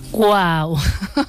¡Guau!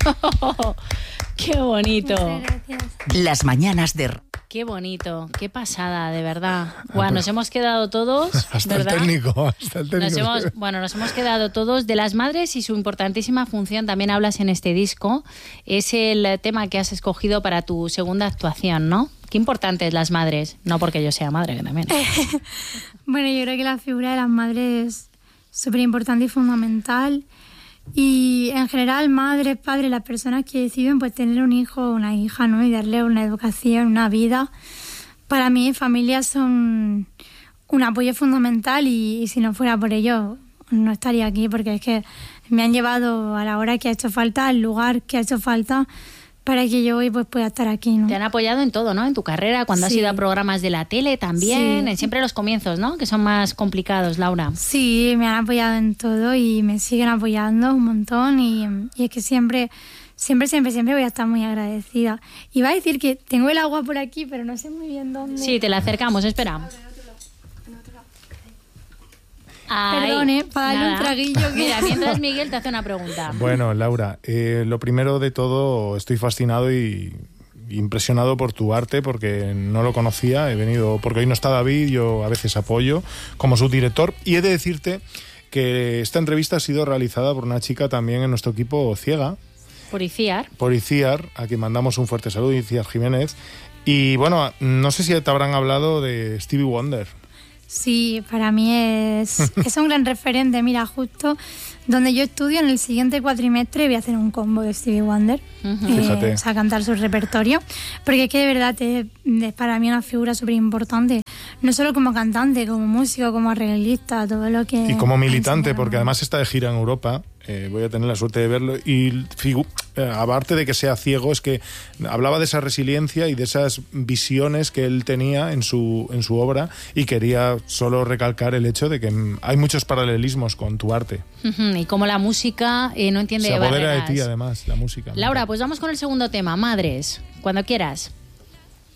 ¡Qué bonito! Muchas gracias. Las mañanas de... ¡Qué bonito! ¡Qué pasada, de verdad! Guau, nos hemos quedado todos, Hasta ¿verdad? el técnico. Nos hemos quedado todos. De las madres y su importantísima función también hablas en este disco. Es el tema que has escogido para tu segunda actuación, ¿no? Qué importantes las madres. No porque yo sea madre, que también. Bueno, yo creo que la figura de las madres es súper importante y fundamental. Y en general, madres, padres, las personas que deciden pues tener un hijo o una hija, ¿no? Y darle una educación, una vida. Para mí, familias son un apoyo fundamental y si no fuera por ello, no estaría aquí, porque es que me han llevado a la hora que ha hecho falta, al lugar que ha hecho falta, para que yo hoy pues pueda estar aquí, ¿no? Te han apoyado en todo, ¿no? En tu carrera, cuando has ido a programas de la tele también, Sí. siempre los comienzos, ¿no? Que son más complicados, Laura. Sí, me han apoyado en todo y me siguen apoyando un montón y es que siempre voy a estar muy agradecida. Iba a decir que tengo el agua por aquí, pero no sé muy bien dónde. Sí, te la acercamos, espera. Ay, Perdón, para darle nada. un traguillo. Mira, mientras Miguel te hace una pregunta. Bueno, Laura, lo primero de todo, estoy fascinado y impresionado por tu arte, porque no lo conocía. He venido, porque hoy no está David, yo a veces apoyo como subdirector. Y he de decirte que esta entrevista ha sido realizada por una chica también en nuestro equipo ciega, Por Iciar. a quien mandamos un fuerte saludo, Iciar Jiménez. Y bueno, no sé si te habrán hablado de Stevie Wonder. Sí, para mí es un gran referente. Mira, justo donde yo estudio, en el siguiente cuatrimestre voy a hacer un combo de Stevie Wonder. Fíjate. O sea, cantar su repertorio. Porque es que de verdad es para mí una figura súper importante. No solo como cantante, como músico, como arreglista, todo lo que... Y como militante, enseñado. porque además está de gira en Europa. Voy a tener la suerte de verlo. Y aparte de que sea ciego, es que hablaba de esa resiliencia y de esas visiones que él tenía en su obra, y quería solo recalcar el hecho de que hay muchos paralelismos con tu arte. Y como la música no entiende Se apodera de barreras. ti, además, la música. Laura, pues vamos con el segundo tema, madres. Cuando quieras.